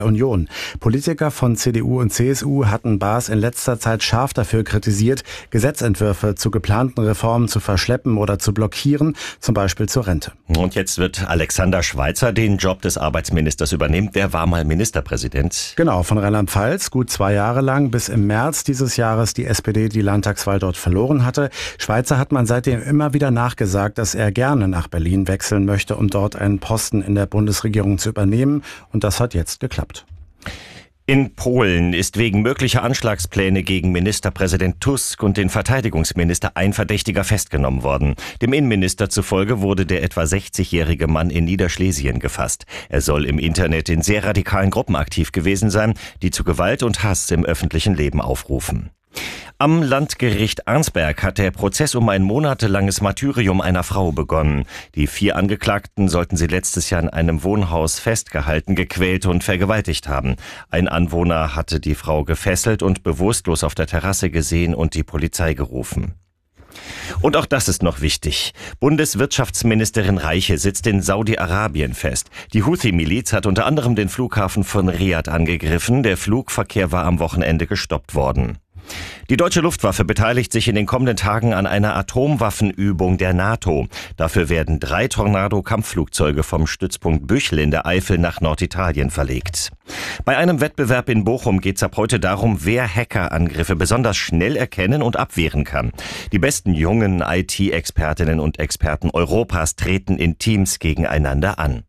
Union. Politiker von CDU und CSU hatten Baas in letzter Zeit scharf dafür kritisiert, Gesetzentwürfe zu geplanten Reformen zu verschleppen oder zu blockieren, zum Beispiel zur Rente. Und jetzt wird Alexander Schweitzer den Job des Arbeitsministers übernehmen. Der war mal Ministerpräsident. Genau, von Rheinland-Pfalz, gut 2 Jahre lang, bis im März dieses Jahres die SPD die Landtagswahl dort verloren hatte. Schweitzer hat man seitdem immer wieder nachgesagt, dass er gerne nach Berlin wechseln möchte, um dort einen Posten in der Bundesregierung zu übernehmen. Und das hat jetzt geklappt. In Polen ist wegen möglicher Anschlagspläne gegen Ministerpräsident Tusk und den Verteidigungsminister ein Verdächtiger festgenommen worden. Dem Innenminister zufolge wurde der etwa 60-jährige Mann in Niederschlesien gefasst. Er soll im Internet in sehr radikalen Gruppen aktiv gewesen sein, die zu Gewalt und Hass im öffentlichen Leben aufrufen. Am Landgericht Arnsberg hat der Prozess um ein monatelanges Martyrium einer Frau begonnen. Die 4 Angeklagten sollten sie letztes Jahr in einem Wohnhaus festgehalten, gequält und vergewaltigt haben. Ein Anwohner hatte die Frau gefesselt und bewusstlos auf der Terrasse gesehen und die Polizei gerufen. Und auch das ist noch wichtig. Bundeswirtschaftsministerin Reiche sitzt in Saudi-Arabien fest. Die Houthi-Miliz hat unter anderem den Flughafen von Riad angegriffen. Der Flugverkehr war am Wochenende gestoppt worden. Die deutsche Luftwaffe beteiligt sich in den kommenden Tagen an einer Atomwaffenübung der NATO. Dafür werden 3 Tornado-Kampfflugzeuge vom Stützpunkt Büchl in der Eifel nach Norditalien verlegt. Bei einem Wettbewerb in Bochum geht es ab heute darum, wer Hackerangriffe besonders schnell erkennen und abwehren kann. Die besten jungen IT-Expertinnen und Experten Europas treten in Teams gegeneinander an.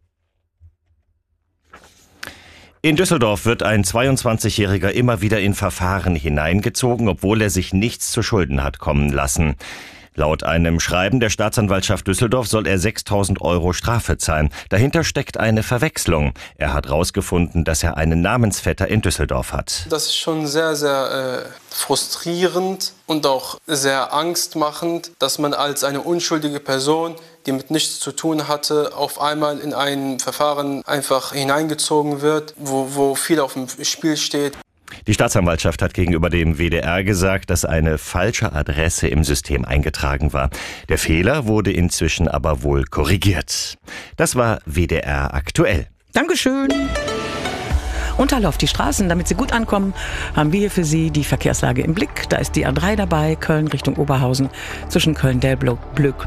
In Düsseldorf wird ein 22-Jähriger immer wieder in Verfahren hineingezogen, obwohl er sich nichts zu Schulden hat kommen lassen. Laut einem Schreiben der Staatsanwaltschaft Düsseldorf soll er 6.000 € Strafe zahlen. Dahinter steckt eine Verwechslung. Er hat herausgefunden, dass er einen Namensvetter in Düsseldorf hat. Das ist schon sehr, sehr frustrierend und auch sehr angstmachend, dass man als eine unschuldige Person, die mit nichts zu tun hatte, auf einmal in ein Verfahren einfach hineingezogen wird, wo viel auf dem Spiel steht. Die Staatsanwaltschaft hat gegenüber dem WDR gesagt, dass eine falsche Adresse im System eingetragen war. Der Fehler wurde inzwischen aber wohl korrigiert. Das war WDR aktuell. Dankeschön. Und hallo auf die Straßen, damit Sie gut ankommen, haben wir hier für Sie die Verkehrslage im Blick. Da ist die A3 dabei, Köln Richtung Oberhausen, zwischen Köln-Delbrück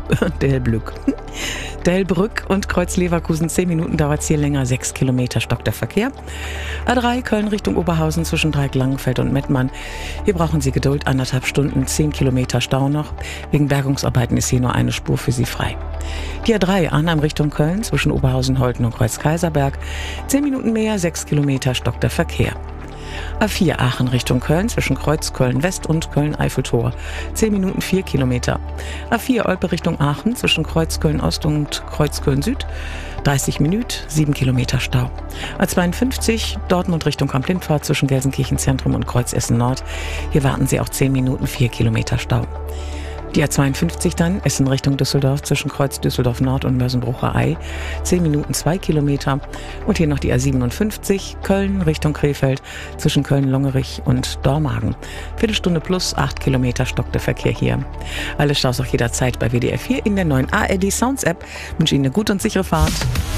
und Kreuz-Leverkusen. 10 Minuten dauert es hier länger, 6 Kilometer stockt der Verkehr. A3 Köln Richtung Oberhausen, zwischen Dreieck-Langenfeld und Mettmann. Hier brauchen Sie Geduld, 1,5 Stunden, 10 Kilometer Stau noch. Wegen Bergungsarbeiten ist hier nur eine Spur für Sie frei. Die A3 Arnhem Richtung Köln, zwischen Oberhausen, Holten und Kreuz-Kaiserberg. 10 Minuten mehr, 6 Kilometer stockt der Verkehr. A4 Aachen Richtung Köln, zwischen Kreuz Köln-West und Köln-Eiffeltor. 10 Minuten 4 Kilometer. A4 Olpe Richtung Aachen, zwischen Kreuz Köln-Ost und Kreuz Köln-Süd. 30 Minuten, 7 Kilometer Stau. A52 Dortmund Richtung Kamp-Lindfahrt, zwischen Gelsenkirchen Zentrum und Kreuz Essen Nord. Hier warten Sie auch 10 Minuten 4 Kilometer Stau. Die A52 dann, Essen Richtung Düsseldorf, zwischen Kreuz Düsseldorf Nord und Mörsenbrucher Ei, 10 Minuten 2 Kilometer. Und hier noch die A57, Köln Richtung Krefeld, zwischen Köln-Longerich und Dormagen. Viertelstunde plus 8 Kilometer stockt der Verkehr hier. Alle Staus auch jederzeit bei WDR 4 in der neuen ARD Sounds App. Ich wünsche Ihnen eine gute und sichere Fahrt.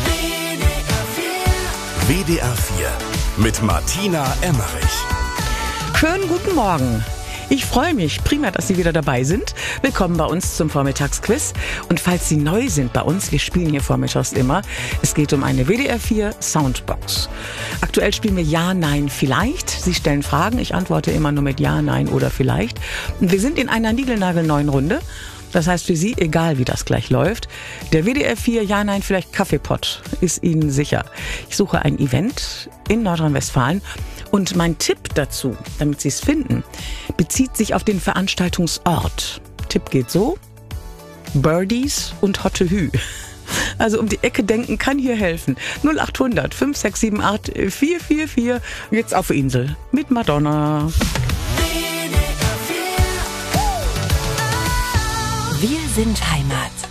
WDR 4 mit Martina Emmerich. Schönen guten Morgen. Ich freue mich prima, dass Sie wieder dabei sind. Willkommen bei uns zum Vormittagsquiz. Und falls Sie neu sind bei uns, wir spielen hier vormittags immer, es geht um eine WDR 4 Soundbox. Aktuell spielen wir Ja, Nein, Vielleicht. Sie stellen Fragen, ich antworte immer nur mit Ja, Nein oder Vielleicht. Und wir sind in einer niegelnagelneuen Runde. Das heißt für Sie, egal wie das gleich läuft, der WDR 4 Ja, Nein, Vielleicht Kaffeepott ist Ihnen sicher. Ich suche ein Event in Nordrhein-Westfalen. Und mein Tipp dazu, damit Sie es finden, bezieht sich auf den Veranstaltungsort. Tipp geht so: Birdies und Hotte Hü. Also um die Ecke denken kann hier helfen. 0800 5678 444. Jetzt auf Insel mit Madonna. Wir sind Heimat.